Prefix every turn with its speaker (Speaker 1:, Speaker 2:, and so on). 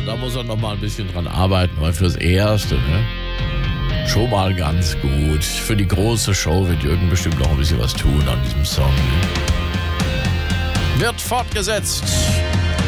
Speaker 1: da muss er noch mal ein bisschen dran arbeiten, aber fürs Erste, ne? Schon mal ganz gut. Für die große Show wird Jürgen bestimmt noch ein bisschen was tun an diesem Song. Wird fortgesetzt.